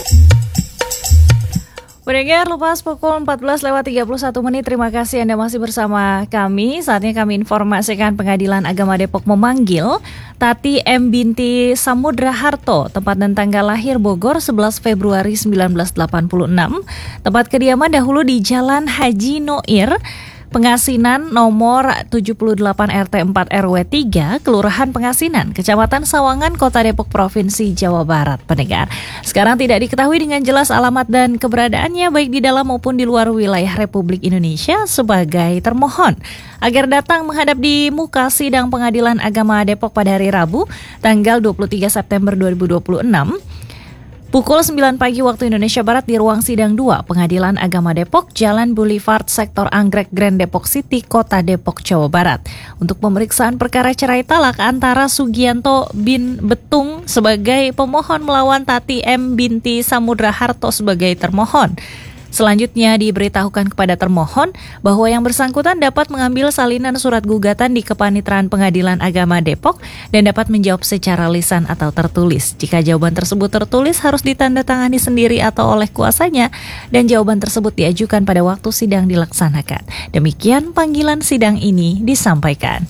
Pendengar, lepas pukul 14:31 terima kasih Anda masih bersama kami. Saatnya kami informasikan Pengadilan Agama Depok memanggil Tati M. binti Samudra Harto, tempat dan tanggal lahir Bogor 11 Februari 1986, tempat kediaman dahulu di Jalan Haji Noir, Pengasinan nomor 78 RT 4 RW 3, Kelurahan Pengasinan, Kecamatan Sawangan, Kota Depok, Provinsi Jawa Barat. Pendengar, sekarang tidak diketahui dengan jelas alamat dan keberadaannya baik di dalam maupun di luar wilayah Republik Indonesia sebagai termohon agar datang menghadap di muka sidang Pengadilan Agama Depok pada hari Rabu, tanggal 23 September 2026. Pukul 9 pagi waktu Indonesia Barat di ruang sidang 2 Pengadilan Agama Depok, Jalan Boulevard, Sektor Anggrek, Grand Depok City, Kota Depok, Jawa Barat, untuk pemeriksaan perkara cerai talak antara Sugianto bin Betung sebagai pemohon melawan Tati M. binti Samudra Harto sebagai termohon. Selanjutnya diberitahukan kepada termohon bahwa yang bersangkutan dapat mengambil salinan surat gugatan di Kepanitraan Pengadilan Agama Depok dan dapat menjawab secara lisan atau tertulis. Jika jawaban tersebut tertulis harus ditandatangani sendiri atau oleh kuasanya dan jawaban tersebut diajukan pada waktu sidang dilaksanakan. Demikian panggilan sidang ini disampaikan.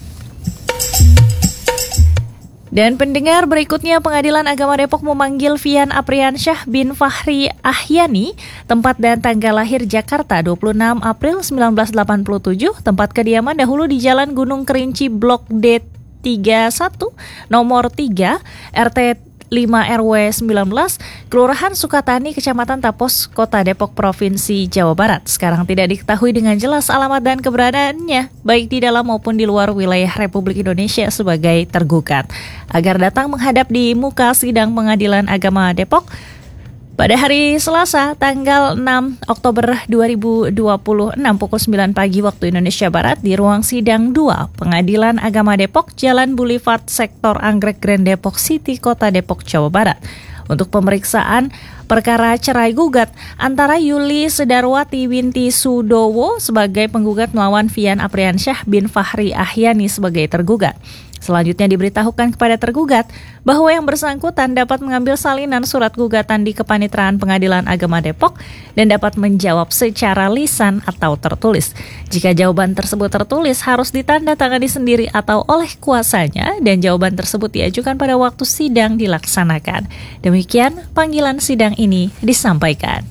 Dan pendengar, berikutnya Pengadilan Agama Depok memanggil Fian Apriansyah bin Fahri Ahyani, tempat dan tanggal lahir Jakarta 26 April 1987, tempat kediaman dahulu di Jalan Gunung Kerinci Blok D31 nomor 3 RT 5 RW 19, Kelurahan Sukatani, Kecamatan Tapos, Kota Depok, Provinsi Jawa Barat. Sekarang tidak diketahui dengan jelas alamat dan keberadaannya, baik di dalam maupun di luar wilayah Republik Indonesia sebagai tergugat, agar datang menghadap di muka sidang Pengadilan Agama Depok pada hari Selasa, tanggal 6 Oktober 2026 pukul 9 pagi waktu Indonesia Barat di ruang sidang 2 Pengadilan Agama Depok, Jalan Boulevard, Sektor Anggrek, Grand Depok City, Kota Depok, Jawa Barat, untuk pemeriksaan perkara cerai gugat antara Yuli Sedarwati binti Sudowo sebagai penggugat melawan Fian Apriansyah bin Fahri Ahyani sebagai tergugat. Selanjutnya diberitahukan kepada tergugat bahwa yang bersangkutan dapat mengambil salinan surat gugatan di Kepanitraan Pengadilan Agama Depok dan dapat menjawab secara lisan atau tertulis. Jika jawaban tersebut tertulis harus ditandatangani sendiri atau oleh kuasanya dan jawaban tersebut diajukan pada waktu sidang dilaksanakan. Demikian panggilan sidang ini disampaikan.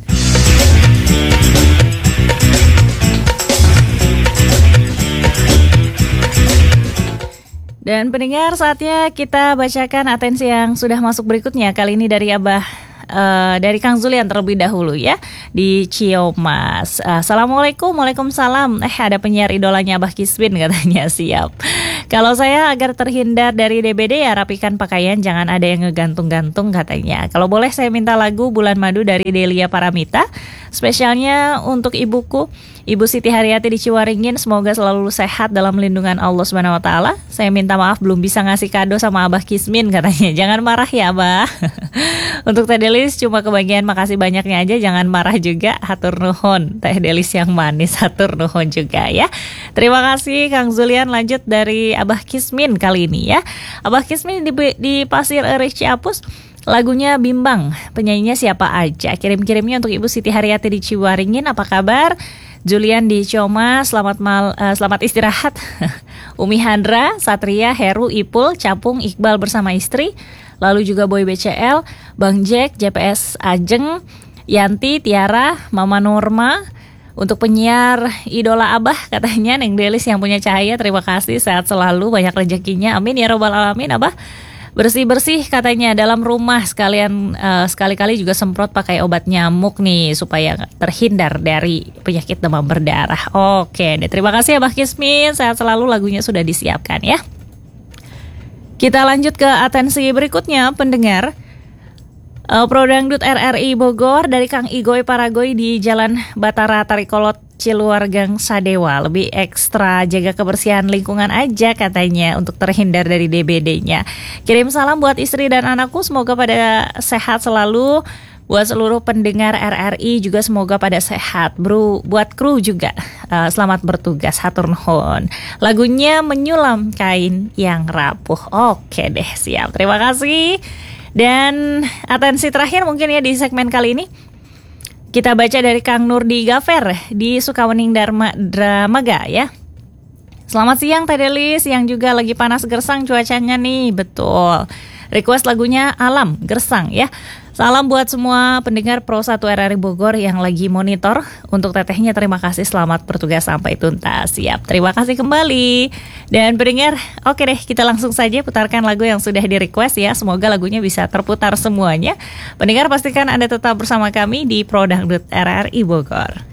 Dan pendengar, saatnya kita bacakan atensi yang sudah masuk berikutnya. Kali ini dari dari Kang Zulian terlebih dahulu ya, di Ciamas. Assalamualaikum, waalaikumsalam. Ada penyiar idolanya Abah Kismin katanya, siap. Kalau saya agar terhindar dari DBD ya rapikan pakaian, jangan ada yang ngegantung-gantung katanya. Kalau boleh saya minta lagu Bulan Madu dari Delia Paramita, spesialnya untuk ibuku, Ibu Siti Haryati di Ciwaringin, semoga selalu sehat dalam lindungan Allah Subhanahu wa taala. Saya minta maaf belum bisa ngasih kado sama Abah Kismin katanya. Jangan marah ya, Abah. Untuk Teh Delis cuma kebagian makasih banyaknya aja, jangan marah juga. Hatur nuhun, Teh Delis yang manis, hatur nuhun juga ya. Terima kasih Kang Zulian. Lanjut dari Abah Kismin kali ini ya. Abah Kismin di Pasir Erik Ciapus. Lagunya Bimbang, penyanyinya siapa aja? Kirim-kirimnya untuk Ibu Siti Haryati di Ciwaringin, apa kabar? Julian di Coma, selamat istirahat. Umi Handra, Satria, Heru, Ipul, Capung, Iqbal bersama istri. Lalu juga Boy BCL, Bang Jack, JPS Ajeng, Yanti, Tiara, Mama Norma. Untuk penyiar idola Abah katanya Neng Delis yang punya cahaya, terima kasih, sehat selalu, banyak rezekinya, amin ya robbal alamin. Abah bersih-bersih katanya dalam rumah, sekalian sekali-kali juga semprot pakai obat nyamuk nih supaya terhindar dari penyakit demam berdarah. Oke, terima kasih Abah Kismin, sehat selalu, lagunya sudah disiapkan ya. Kita lanjut ke atensi berikutnya pendengar. Prodangdut RRI Bogor dari Kang Igoy Paragoy di Jalan Batara Tarikolot Ciluar Gang Sadewa. Lebih ekstra jaga kebersihan lingkungan aja katanya untuk terhindar dari DBD-nya. Kirim salam buat istri dan anakku, semoga pada sehat selalu. Buat seluruh pendengar RRI juga semoga pada sehat. Bro, buat kru juga selamat bertugas, hatur nuhun. Lagunya Menyulam Kain yang Rapuh. Oke deh, siap. Terima kasih. Dan atensi terakhir mungkin ya di segmen kali ini, kita baca dari Kang Nurdi Gafer di Sukawening Dramaga ya. Selamat siang Teh Delis, yang juga lagi panas gersang cuacanya nih, betul. Request lagunya Alam Gersang ya. Salam buat semua pendengar Pro 1 RRI Bogor yang lagi monitor. Untuk tetehnya terima kasih, selamat bertugas sampai tuntas. Siap, terima kasih kembali. Dan pendengar, oke deh, kita langsung saja putarkan lagu yang sudah di request ya. Semoga lagunya bisa terputar semuanya. Pendengar pastikan Anda tetap bersama kami di Pro Dangdut RRI Bogor.